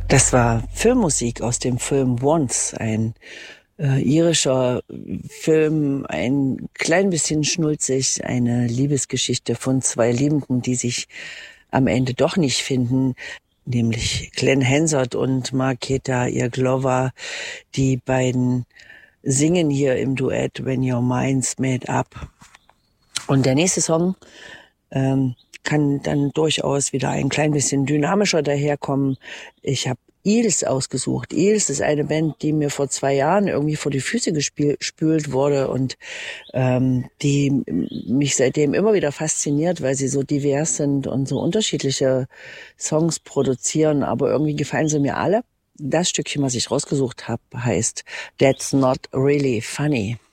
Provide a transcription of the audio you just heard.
Das war Filmmusik aus dem Film Once, ein irischer Film, ein klein bisschen schnulzig, eine Liebesgeschichte von zwei Liebenden, die sich am Ende doch nicht finden, nämlich Glenn Hansard und Marketa Irglova. Die beiden singen hier im Duett When Your Mind's Made Up. Und der nächste Song kann dann durchaus wieder ein klein bisschen dynamischer daherkommen. Ich habe Eels ausgesucht. Eels ist eine Band, die mir vor 2 Jahren irgendwie vor die Füße gespült wurde und die mich seitdem immer wieder fasziniert, weil sie so divers sind und so unterschiedliche Songs produzieren, aber irgendwie gefallen sie mir alle. Das Stückchen, was ich rausgesucht habe, heißt That's Not Really Funny.